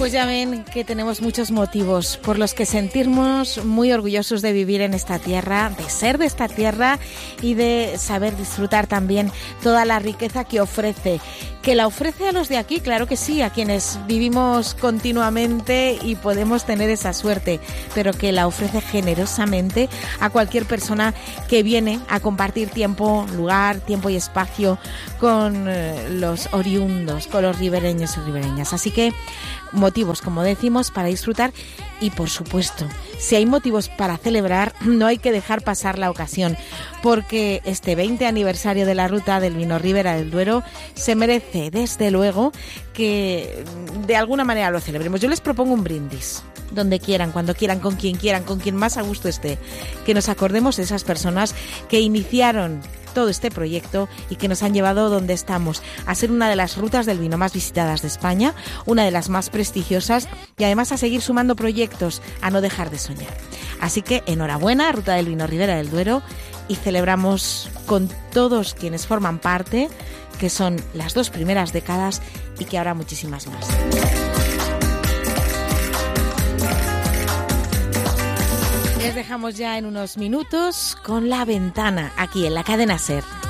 Pues ya ven que tenemos muchos motivos por los que sentirnos muy orgullosos de vivir en esta tierra, de ser de esta tierra y de saber disfrutar también toda la riqueza que ofrece. Que la ofrece a los de aquí, claro que sí, a quienes vivimos continuamente y podemos tener esa suerte, pero que la ofrece generosamente a cualquier persona que viene a compartir tiempo, lugar, tiempo y espacio con los oriundos, con los ribereños y ribereñas. Así que motivos, como decimos, para disfrutar y, por supuesto, si hay motivos para celebrar, no hay que dejar pasar la ocasión, porque este 20 aniversario de la Ruta del Vino Ribera del Duero se merece, desde luego, que de alguna manera lo celebremos. Yo les propongo un brindis, donde quieran, cuando quieran, con quien más a gusto esté, que nos acordemos de esas personas que iniciaron todo este proyecto y que nos han llevado donde estamos, a ser una de las rutas del vino más visitadas de España, una de las más prestigiosas y además a seguir sumando proyectos, a no dejar de soñar. Así que enhorabuena, Ruta del Vino Ribera del Duero, y celebramos con todos quienes forman parte, que son las 2 primeras décadas y que habrá muchísimas más. Les dejamos ya en unos minutos con La Ventana, aquí en la cadena SER.